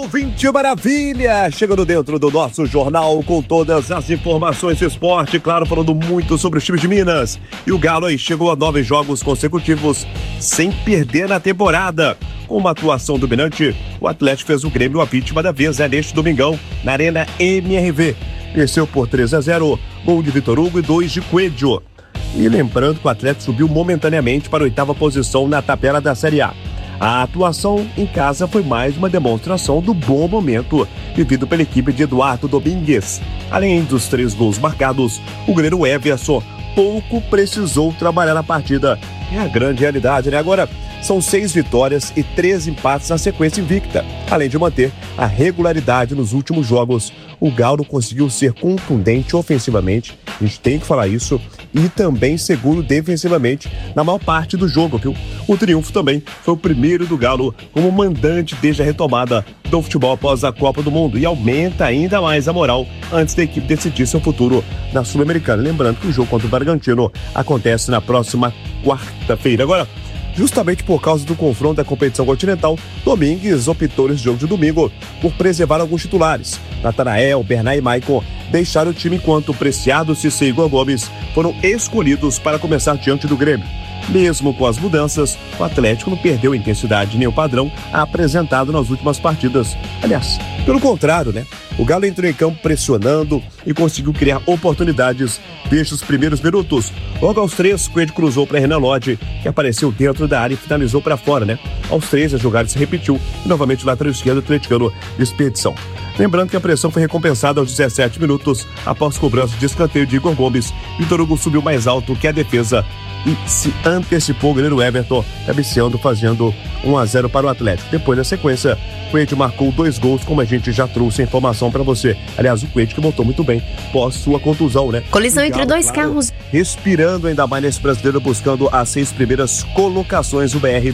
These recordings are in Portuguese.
ouvinte maravilha! Chegando dentro do nosso jornal com todas as informações de esporte, claro, falando muito sobre os times de Minas. E o Galo aí chegou a 9 jogos consecutivos sem perder na temporada. Com uma atuação dominante, o Atlético fez o Grêmio a vítima da vez neste domingão, na Arena MRV. Venceu por 3-0, gol de Vitor Hugo e 2 de Coelho. E lembrando que o Atlético subiu momentaneamente para a 8ª posição na tabela da Série A. A atuação em casa foi mais uma demonstração do bom momento vivido pela equipe de Eduardo Domingues. Além dos 3 gols marcados, o goleiro Everson pouco precisou trabalhar na partida. É a grande realidade, né? Agora, são 6 vitórias e 3 empates na sequência invicta. Além de manter a regularidade nos últimos jogos, o Galo conseguiu ser contundente ofensivamente, a gente tem que falar isso, e também seguro defensivamente na maior parte do jogo, viu? O triunfo também foi o primeiro do Galo como mandante desde a retomada do futebol após a Copa do Mundo e aumenta ainda mais a moral antes da equipe decidir seu futuro na Sul-Americana. Lembrando que o jogo contra o Bragantino acontece na próxima quarta-feira. Agora, justamente por causa do confronto da competição continental, Domingues optou nesse jogo de domingo por preservar alguns titulares. Natanael, Bernard e Maicon deixaram o time enquanto Preciado, Cissé e Igor Gomes foram escolhidos para começar diante do Grêmio. Mesmo com as mudanças, o Atlético não perdeu a intensidade nem o padrão apresentado nas últimas partidas. Aliás, pelo contrário, né? O Galo entrou em campo pressionando e conseguiu criar oportunidades desde os primeiros minutos. Logo aos 3, Coelho cruzou para Renan Lodge, que apareceu dentro da área e finalizou para fora, né? Aos 3, a jogada se repetiu e novamente o lateral esquerdo atleticano de expedição. Lembrando que a pressão foi recompensada aos 17 minutos após cobrança de escanteio de Igor Gomes. Vitor Hugo subiu mais alto que a defesa e se antecipou o goleiro Everton, cabeceando, fazendo 1-0 para o Atlético. Depois da sequência, o Coelho marcou 2 gols, como a gente já trouxe a informação para você. Aliás, o Coelho que voltou muito bem pós sua contusão, né? Colisão entre dois carros. Respirando ainda mais nesse brasileiro, buscando as 6 primeiras colocações do BR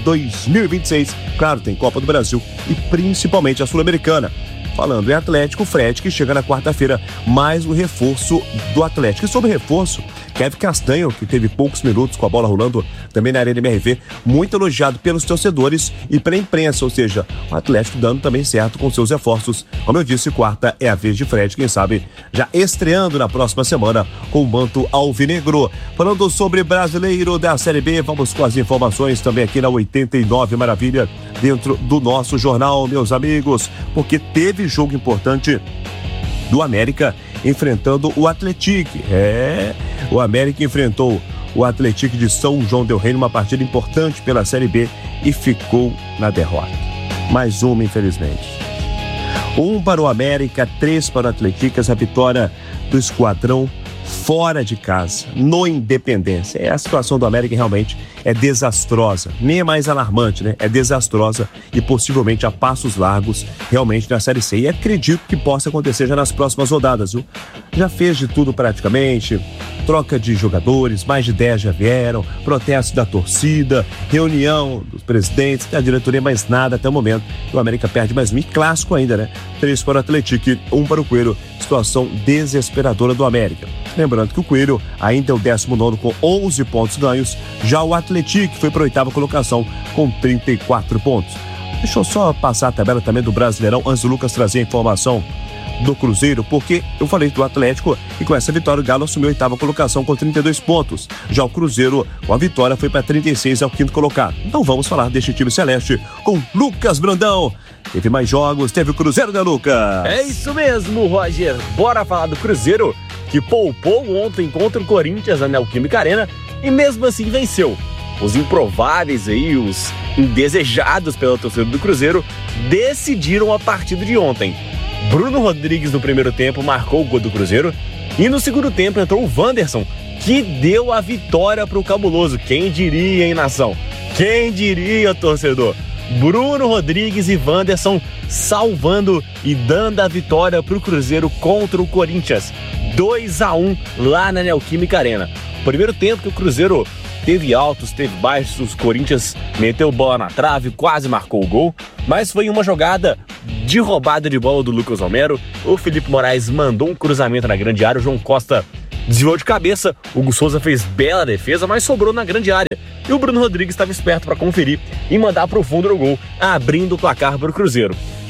2026. Claro, tem Copa do Brasil e principalmente a Sul-Americana. Falando em Atlético, o Fred, que chega na quarta-feira, mais um reforço do Atlético. E sobre reforço, Kevin Castanho, que teve poucos minutos com a bola rolando também na Arena MRV, muito elogiado pelos torcedores e pela imprensa, ou seja, o Atlético dando também certo com seus reforços. Como eu disse, quarta é a vez de Fred, quem sabe já estreando na próxima semana com o manto alvinegro. Falando sobre brasileiro da Série B, vamos com as informações também aqui na 89 Maravilha, dentro do nosso jornal, meus amigos, porque teve jogo importante do América enfrentando o Atlético. O América enfrentou o Atlético de São João del Rei numa partida importante pela Série B e ficou na derrota. Mais uma, infelizmente. 1 para o América, 3 para o Atlético, essa vitória do esquadrão fora de casa, no Independência. A situação do América realmente é desastrosa, nem é mais alarmante, né? É desastrosa e possivelmente a passos largos realmente na Série C. E acredito que possa acontecer já nas próximas rodadas, viu? Já fez de tudo praticamente, troca de jogadores, mais de 10 já vieram, protesto da torcida, reunião dos presidentes, da diretoria, mais nada até o momento. O América perde mais um e clássico ainda, né? 3 para o Atlético e 1 para o Coelho. Situação desesperadora do América. Lembrando que o Coelho ainda é o 19º com 11 pontos ganhos, já o Atlético foi para a 8ª colocação com 34 pontos. Deixa eu só passar a tabela também do Brasileirão antes do Lucas trazer a informação do Cruzeiro, porque eu falei do Atlético e com essa vitória o Galo assumiu a 8ª colocação com 32 pontos. Já o Cruzeiro, com a vitória, foi para 36, é o 5º colocado. Então vamos falar deste time celeste com Lucas Brandão. Teve mais jogos, teve o Cruzeiro, né, Lucas? É isso mesmo, Roger. Bora falar do Cruzeiro, que poupou ontem contra o Corinthians na Neoquímica Arena e mesmo assim venceu. Os improváveis aí, os indesejados pela torcida do Cruzeiro, decidiram a partida de ontem. Bruno Rodrigues no primeiro tempo marcou o gol do Cruzeiro e no segundo tempo entrou o Wanderson, que deu a vitória para o Cabuloso. Quem diria, hein, nação? Quem diria, torcedor? Bruno Rodrigues e Wanderson salvando e dando a vitória para o Cruzeiro contra o Corinthians. 2-1 lá na Neoquímica Arena. Primeiro tempo que o Cruzeiro teve altos, teve baixos, o Corinthians meteu bola na trave, quase marcou o gol, mas foi uma jogada de roubada de bola do Lucas Romero. O Felipe Moraes mandou um cruzamento na grande área, o João Costa desviou de cabeça, o Hugo Souza fez bela defesa, mas sobrou na grande área. E o Bruno Rodrigues estava esperto para conferir e mandar para o fundo do gol, abrindo o placar para o Cruzeiro.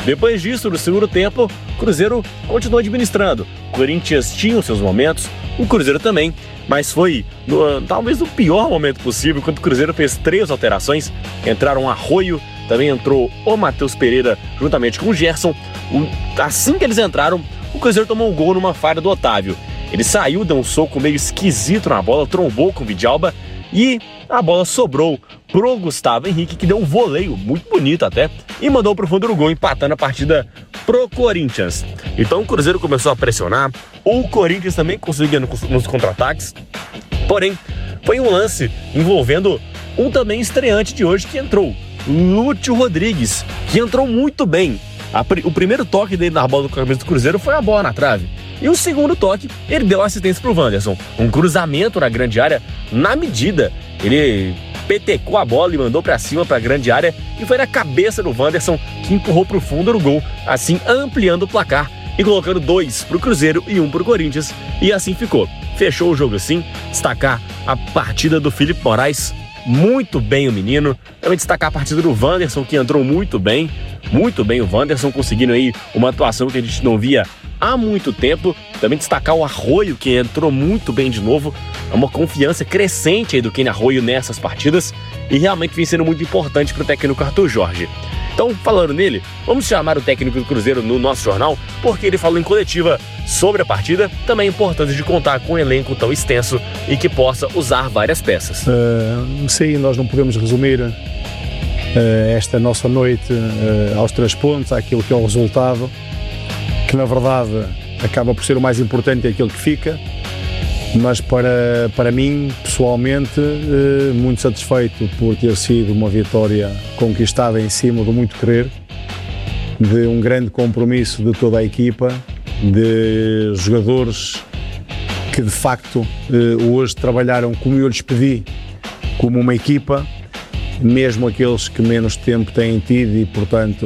Depois disso, no segundo tempo, o Cruzeiro continuou administrando. O Corinthians tinha os seus momentos, o Cruzeiro também, mas foi talvez o pior momento possível, quando o Cruzeiro fez 3 alterações. Entraram Arroio, também entrou o Matheus Pereira juntamente com o Gerson. Assim que eles entraram, o Cruzeiro tomou um gol numa falha do Otávio. Ele saiu, deu um soco meio esquisito na bola, trombou com o Vidalba e a bola sobrou pro Gustavo Henrique, que deu um voleio muito bonito até e mandou pro fundo do gol, empatando a partida pro Corinthians. Então o Cruzeiro começou a pressionar, o Corinthians também conseguia nos contra-ataques, porém foi um lance envolvendo um também estreante de hoje que entrou, Lúcio Rodrigues, que entrou muito bem. O primeiro toque dele na bola do camisa do Cruzeiro foi a bola na trave. E o segundo toque, ele deu assistência pro Wanderson. Um cruzamento na grande área, na medida. Ele petecou a bola e mandou pra cima pra grande área. E foi na cabeça do Wanderson, que empurrou pro fundo do gol, assim ampliando o placar e colocando 2 pro Cruzeiro e 1 pro Corinthians. E assim ficou. Fechou o jogo assim. Destacar a partida do Felipe Moraes. Muito bem o menino. Também destacar a partida do Wanderson, que entrou muito bem o Wanderson, conseguindo aí uma atuação que a gente não via há muito tempo. Também destacar o Arroio, que entrou muito bem de novo. É uma confiança crescente aí do Kenny Arroio nessas partidas e realmente vem sendo muito importante para o técnico Arthur Jorge. Então, falando nele, vamos chamar o técnico do Cruzeiro no nosso jornal, porque ele falou em coletiva sobre a partida, também a importância de contar com um elenco tão extenso e que possa usar várias peças. Sim, nós não podemos resumir esta nossa noite aos 3 pontos, àquilo que é o resultado, que na verdade acaba por ser o mais importante, é aquilo que fica, mas para mim, pessoalmente, muito satisfeito por ter sido uma vitória conquistada em cima do muito querer, de um grande compromisso de toda a equipa, de jogadores que de facto hoje trabalharam como eu lhes pedi, como uma equipa, mesmo aqueles que menos tempo têm tido e, portanto,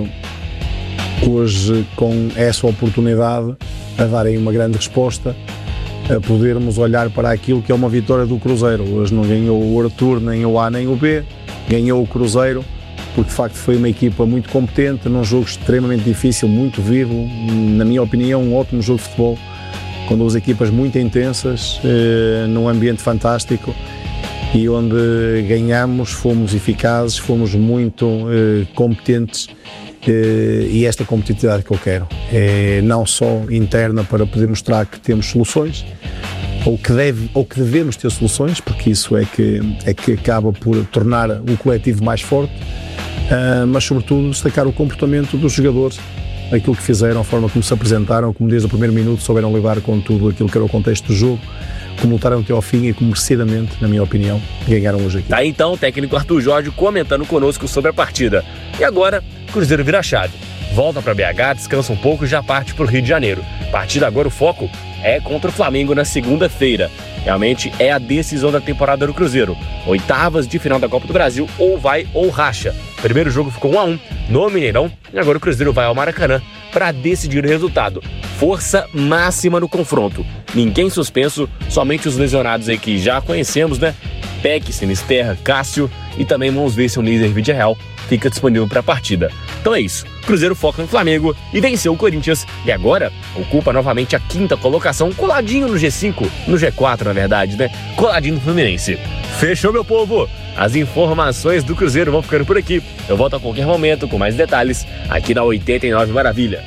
hoje com essa oportunidade a darem uma grande resposta, a podermos olhar para aquilo que é uma vitória do Cruzeiro. Hoje não ganhou o Arthur, nem o A nem o B, ganhou o Cruzeiro, porque de facto foi uma equipa muito competente, num jogo extremamente difícil, muito vivo, na minha opinião um ótimo jogo de futebol, com 2 equipas muito intensas, num ambiente fantástico, e onde ganhamos, fomos eficazes, fomos muito competentes, e esta competitividade que eu quero é não só interna para poder mostrar que temos soluções, ou que devemos ter soluções, porque isso é que acaba por tornar o coletivo mais forte, mas sobretudo destacar o comportamento dos jogadores, aquilo que fizeram, a forma como se apresentaram, como desde o primeiro minuto souberam lidar com tudo aquilo que era o contexto do jogo, como lutaram até ao fim e como merecidamente, na minha opinião, ganharam hoje aqui. Tá então o técnico Arthur Jorge comentando conosco sobre a partida. E agora, o Cruzeiro vira a chave. Volta para BH, descansa um pouco e já parte para o Rio de Janeiro. A partir de agora o foco é contra o Flamengo na segunda-feira. Realmente é a decisão da temporada do Cruzeiro. 8ª de final da Copa do Brasil, ou vai ou racha. O primeiro jogo ficou 1-1 no Mineirão e agora o Cruzeiro vai ao Maracanã para decidir o resultado. Força máxima no confronto. Ninguém suspenso, somente os lesionados aí que já conhecemos, né? Peck, Sinisterra, Cássio e também vamos ver se o líder Vídea-Real fica disponível para a partida. Então é isso. Cruzeiro foca no Flamengo e venceu o Corinthians e agora ocupa novamente a 5ª colocação, coladinho no G5, no G4 na verdade, né? Coladinho no Fluminense. Fechou, meu povo? As informações do Cruzeiro vão ficando por aqui. Eu volto a qualquer momento com mais detalhes aqui na 89 Maravilha.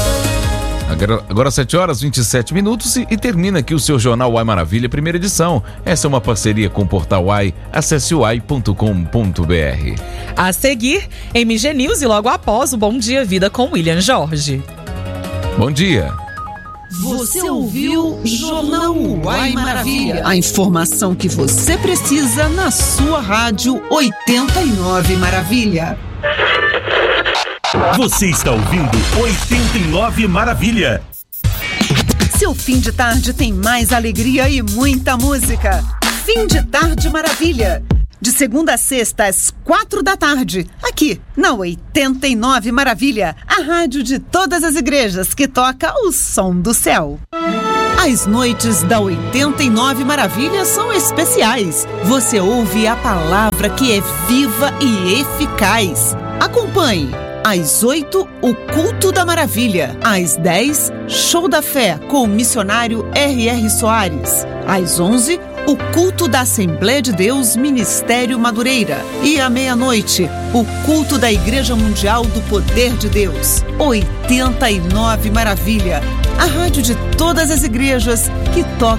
Agora 7h27 e termina aqui o seu Jornal Uai Maravilha, primeira edição. Essa é uma parceria com o Portal Uai. Acesse uai.com.br. A seguir, MG News e logo após o Bom Dia Vida com William Jorge. Bom dia. Você ouviu Jornal Uai Maravilha. A informação que você precisa na sua rádio 89 Maravilha. Você está ouvindo 89 Maravilha. Seu fim de tarde tem mais alegria e muita música. Fim de Tarde Maravilha. De segunda a sexta, às 4h, aqui na 89 Maravilha, a rádio de todas as igrejas que toca o som do céu. As noites da 89 Maravilha são especiais. Você ouve a palavra que é viva e eficaz. Acompanhe Às 8, o Culto da Maravilha. Às 10, Show da Fé com o missionário R.R. Soares. Às 11, o Culto da Assembleia de Deus Ministério Madureira. E à meia-noite, o Culto da Igreja Mundial do Poder de Deus. 89 Maravilha, a rádio de todas as igrejas que toca